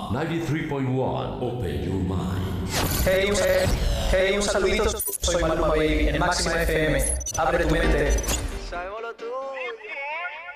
93.1 Open Your Mind. Hey, un saludito, soy Maluma Baby en Máxima FM. Abre tu mente.